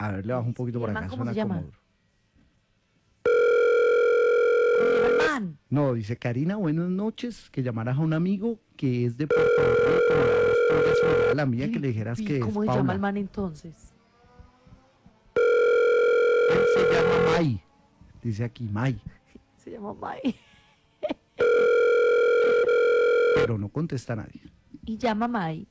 A ver, le bajo un poquito por ¿El man acá. cómo Suena se llama? como duro. El man. No, dice Karina, buenas noches, que llamaras a un amigo que es de Puerto Rico, como la voz tuya similar a la mía, que le dijeras ¿Y que es cómo se Paula. llama el man entonces? Él se llama May, dice aquí May, Se llama Mai. pero no contesta nadie. Y llama Mai.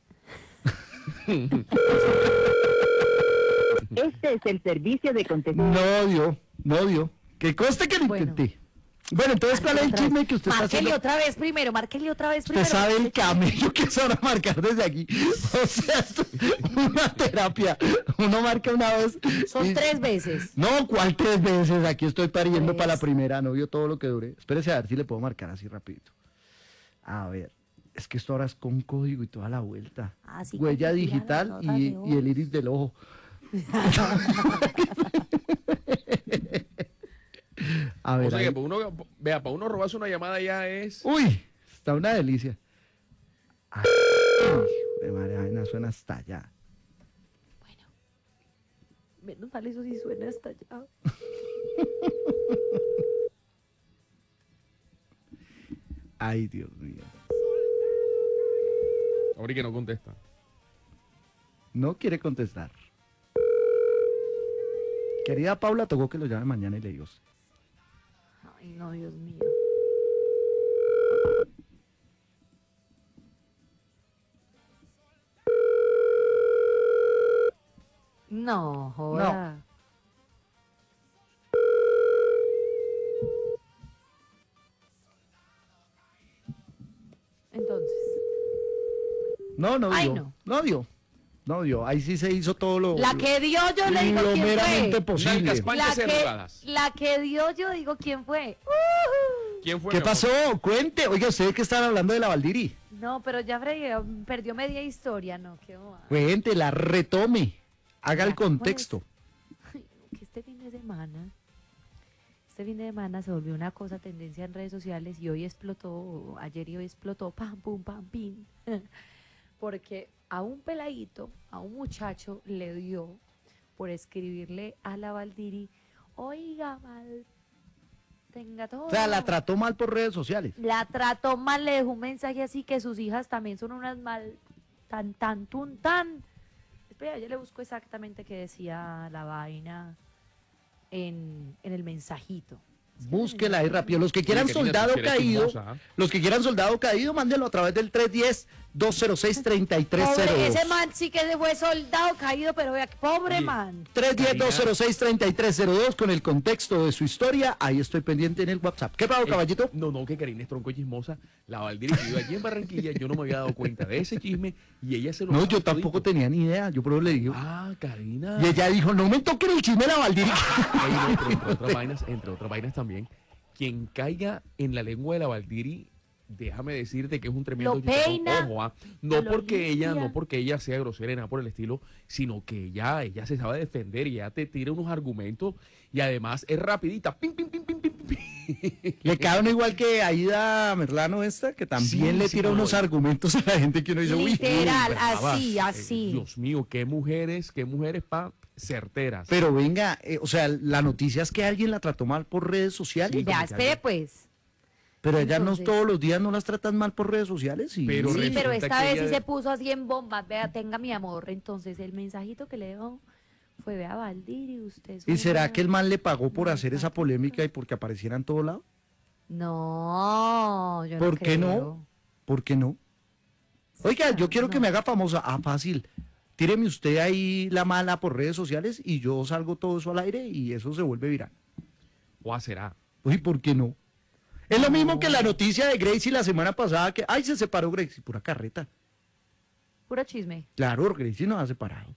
Este es el servicio de contestación. No dio. Que conste que lo Bueno. intenté. Bueno, entonces, ¿cuál es el Otra chisme vez. que usted está Márquele haciendo? otra vez primero, márquele otra vez Usted primero. sabe el camello que se van a marcar desde aquí. O sea, esto es una terapia. Uno marca una vez. Son y- 3 veces. No, ¿cuál 3 veces? Aquí estoy pariendo Pues. para la primera, no vio todo lo que duré. Espérese a ver si le puedo marcar así rapidito. A ver, es que esto ahora es con código y toda la vuelta. Así Huella como digital las notas de y el voz. iris del ojo. A ver, O sea ahí. que para uno robarse una llamada ya es... Uy, está una delicia. Ay, de madre, vaina suena hasta allá. Bueno. Menos mal eso sí suena hasta allá. Ay, Dios mío. Ahora que no contesta. No quiere contestar. Querida Paula, tocó que lo llame mañana y le digo. Ay, no, Dios mío. No, joda. Entonces, No dio. Ay, no. No dio. Ahí sí se hizo todo lo... la que dio yo le digo lo quién meramente fue. posible. Nalgas panchas enredadas. La que dio yo digo quién fue. ¿Quién fue? ¿Qué mi amor? pasó? Cuente. Oiga, ustedes que están hablando de la Valdiri. No, pero ya fregué, perdió media historia, no, qué bobada. Cuente, la retome. Haga el Ya, ¿cómo contexto. Ay, no, que este fin de semana se volvió una cosa tendencia en redes sociales y hoy explotó, ayer y hoy explotó, pam, pum, pam, pim. Porque a un peladito, a un muchacho le dio por escribirle a la Valdiri, oiga, mal, tenga todo. O sea, la trató mal por redes sociales. La trató mal, le dejó un mensaje así que sus hijas también son unas mal, tan. Espera, ya le busco exactamente qué decía la vaina en el mensajito. Búsquela ahí rápido. Los que quieran Oye, Karina, soldado tú sí eres caído, chismosa, ¿eh? los que quieran soldado caído, mándenlo a través del 310-206-3302. Pobre, ese man sí que se fue soldado caído, pero vea, pobre Oye, man. 310-206-3302 con el contexto de su historia. Ahí estoy pendiente en el WhatsApp. ¿Qué pasó, caballito? No, que Karina es tronco chismosa. La Valdiri que vive allí en Barranquilla, yo no me había dado cuenta de ese chisme y ella se lo No, sabe yo tampoco todito. tenía ni idea. Yo por eso le digo. Ah, Karina. Y ella dijo, no me toquen el chisme de la Valdiri. Oye, no, pero entre otras vainas también, quien caiga en la lengua de la Valdiri, déjame decirte que es un tremendo Lo chicharrón. peina, Ojo, lo no limpia. porque ella sea grosera y nada por el estilo, sino que ella se sabe defender y ella te tira unos argumentos y además es rapidita. Pim, pim, pim, pim, pim, pim. Le cae uno igual que Aida Merlano esta, que también Sí, le sí, tira no, unos no. argumentos a la gente que uno dice, uy, Literal, brava. así. Dios mío, qué mujeres certeras. pero venga, o sea, la noticia es que alguien la trató mal por redes sociales. Sí, Ya, como que espere pues. Pero ellas no Entonces- todos los días no las tratan mal por redes sociales. Pero Sí, pero resulta esta que vez ella- sí se puso así en bombas. Vea, tenga mi amor. Entonces el mensajito que le dio fue, vea, Valdiri, usted es ¿Y será una- que el man le pagó por hacer esa polémica y porque apareciera en todo lado? No, yo no ¿Por qué no? creo. ¿Por qué no? Oiga, yo quiero que me haga famosa. Ah, fácil. Tíreme usted ahí la mala por redes sociales y yo salgo todo eso al aire y eso se vuelve viral. ¿O será? Uy, ¿por qué no? Es lo mismo que la noticia de Gracie la semana pasada que, ay, se separó Gracie, pura carreta. Puro chisme. Claro, Gracie nos ha separado.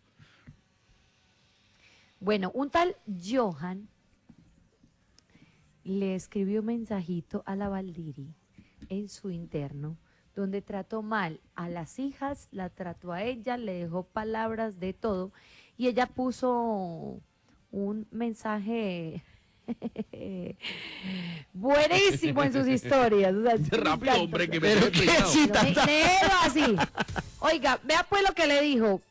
Bueno, un tal Johan le escribió un mensajito a la Valdiri en su interno, donde trató mal a las hijas, la trató a ella, le dejó palabras de todo, y ella puso un mensaje buenísimo en sus historias. O sea, Rápido, hombre, que me Pero tiene qué peinado. sí, tanta- Léelo así. Oiga, vea pues lo que le dijo.